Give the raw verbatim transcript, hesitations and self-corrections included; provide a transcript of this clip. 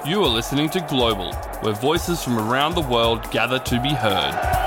You are listening to Global, where voices from around the world gather to be heard.